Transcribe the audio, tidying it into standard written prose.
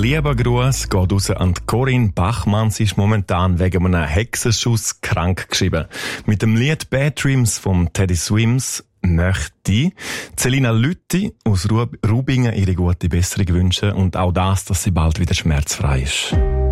lieber Gruß geht raus an Corinne Bachmann. Sie ist momentan wegen einem Hexenschuss krankgeschrieben. Mit dem Lied Bad Dreams von Teddy Swims möchte Celina Lütti aus Rubingen ihre gute Besserung wünschen und auch das, dass sie bald wieder schmerzfrei ist.